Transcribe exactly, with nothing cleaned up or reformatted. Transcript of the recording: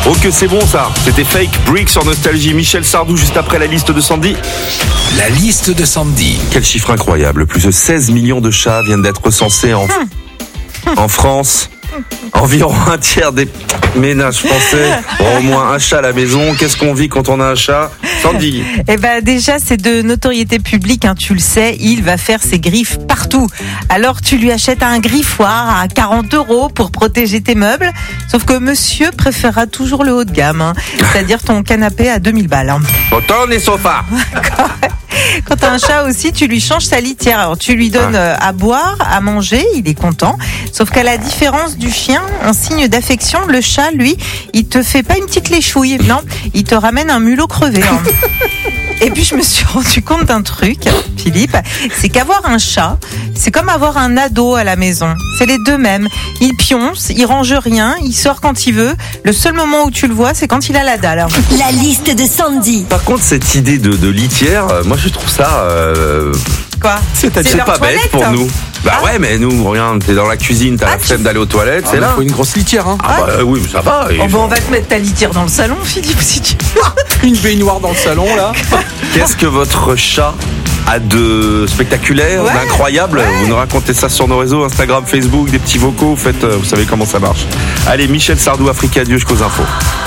Oh que c'est bon ça. C'était Fake Brick sur Nostalgie. Michel Sardou juste après la liste de Sandy. La liste de Sandy. Quel chiffre incroyable. Plus de seize millions de chats viennent d'être recensés en, en France. Environ un tiers des ménages français ont au moins un chat à la maison. Qu'est-ce qu'on vit quand on a un chat? Sandy. Eh ben déjà, c'est de notoriété publique, hein, tu le sais, il va faire ses griffes partout. Alors tu lui achètes un griffoir à quarante euros pour protéger tes meubles. Sauf que monsieur préférera toujours le haut de gamme, hein, c'est-à-dire ton canapé à deux mille balles. Hein. Autant les sofas. Quand t'as un chat aussi, tu lui changes sa litière. Alors tu lui donnes euh, à boire, à manger, il est content. Sauf qu'à la différence du chien, en signe d'affection, le chat, lui, il te fait pas une petite léchouille, non, il te ramène un mulot crevé. Hein. Et puis je me suis rendu compte d'un truc, Philippe, c'est qu'avoir un chat, c'est comme avoir un ado à la maison. C'est les deux mêmes. Il pionce, il range rien, il sort quand il veut. Le seul moment où tu le vois, c'est quand il a la dalle. La liste de Sandy. Par contre, cette idée de, de litière, euh, moi je trouve ça... Euh... Quoi? C'est, c'est leur pas toilette, bête pour hein. nous. Bah Ah. ouais, mais nous, regarde, t'es dans la cuisine, t'as Ah, la flemme tu- d'aller aux toilettes, Ah, c'est il là. faut une grosse litière, hein. Ah bah oui, ça va. et Oh, bah, on va te mettre ta litière dans le salon, Philippe, si tu veux. Une baignoire dans le salon, là. Qu'est-ce que votre chat a de spectaculaire, Ouais, d'incroyable? ouais. Vous nous racontez ça sur nos réseaux, Instagram, Facebook, des petits vocaux, vous faites, euh, vous savez comment ça marche. Allez, Michel Sardou, Africa, Dieu jusqu'aux infos.